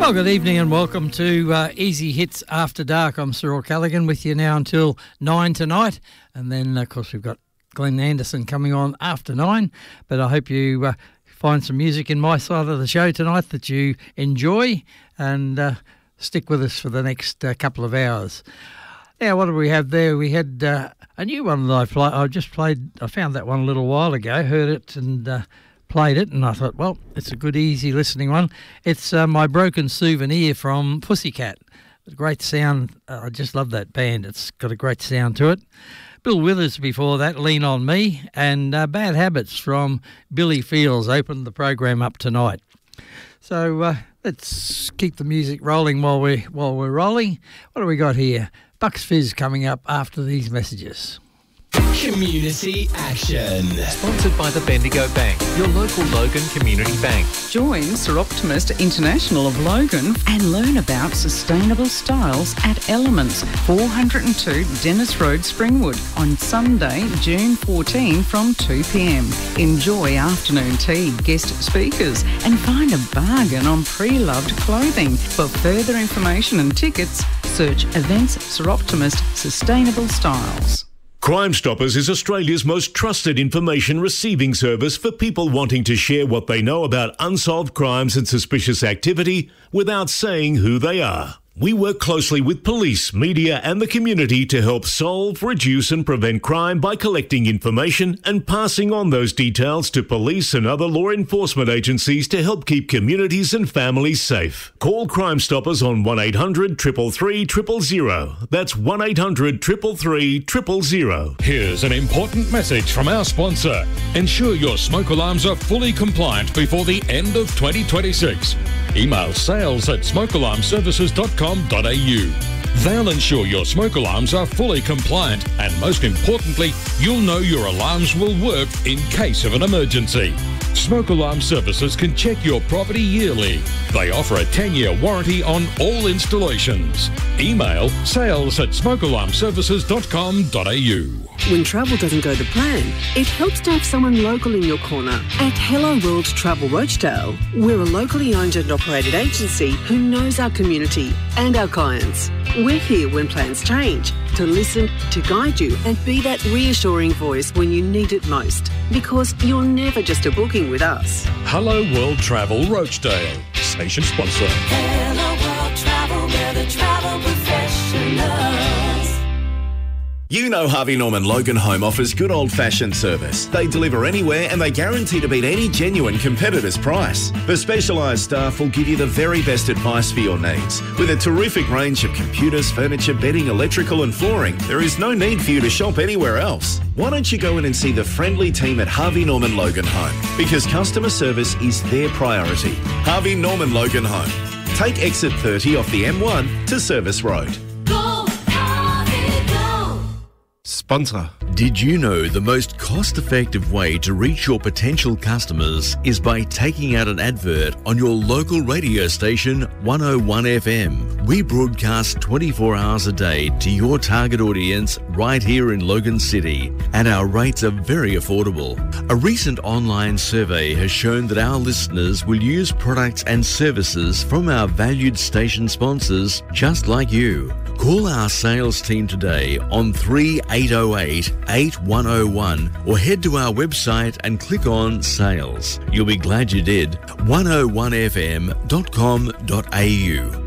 Well, good evening and welcome to Easy Hits After Dark. I'm Cyril Callaghan with you now until 9 tonight. And then, of course, we've got Glenn Anderson coming on after 9. But I hope you find some music in my side of the show tonight that you enjoy and stick with us for the next couple of hours. Now, what do we have there? We had a new one that I found that one a little while ago, heard it and played it, and I thought, well, it's a good, easy listening one. It's My Broken Souvenir from Pussycat. Great sound. I just love that band. It's got a great sound to it. Bill Withers before that, Lean On Me, and Bad Habits from Billy Fields opened the program up tonight. So let's keep the music rolling while we're rolling. What do we got here? Bucks Fizz coming up after these messages. Community Action. Sponsored by the Bendigo Bank, your local Logan Community Bank. Join Sir Optimist International of Logan and learn about sustainable styles at Elements, 402 Dennis Road, Springwood, on Sunday, June 14 from 2 p.m. Enjoy afternoon tea, guest speakers, and find a bargain on pre-loved clothing. For further information and tickets, search Events Sir Optimist Sustainable Styles. Crime Stoppers is Australia's most trusted information receiving service for people wanting to share what they know about unsolved crimes and suspicious activity without saying who they are. We work closely with police, media and the community to help solve, reduce and prevent crime by collecting information and passing on those details to police and other law enforcement agencies to help keep communities and families safe. Call Crime Stoppers on 1800 333 000. That's 1800 333 000. Here's an important message from our sponsor. Ensure your smoke alarms are fully compliant before the end of 2026. Email sales@smokealarmservices.com.au. They'll ensure your smoke alarms are fully compliant and, most importantly, you'll know your alarms will work in case of an emergency. Smoke Alarm Services can check your property yearly. They offer a 10-year warranty on all installations. Email sales@smokealarmservices.com.au. When travel doesn't go to plan, it helps to have someone local in your corner. At Hello World Travel Rochdale, we're a locally owned and operated agency who knows our community and our clients. We're here when plans change, to listen, to guide you and be that reassuring voice when you need it most. Because you're never just a booking with us. Hello World Travel Rochdale. Station sponsor. Hello World Travel, we're the travel professionals. You know Harvey Norman Logan Home offers good old-fashioned service. They deliver anywhere and they guarantee to beat any genuine competitor's price. The specialised staff will give you the very best advice for your needs. With a terrific range of computers, furniture, bedding, electrical and flooring, there is no need for you to shop anywhere else. Why don't you go in and see the friendly team at Harvey Norman Logan Home? Because customer service is their priority. Harvey Norman Logan Home. Take exit 30 off the M1 to Service Road. Sponsor. Did you know the most cost-effective way to reach your potential customers is by taking out an advert on your local radio station 101 FM? We broadcast 24 hours a day to your target audience right here in Logan City, and our rates are very affordable. A recent online survey has shown that our listeners will use products and services from our valued station sponsors just like you. Call our sales team today on 3808-8101 or head to our website and click on Sales. You'll be glad you did. 101fm.com.au.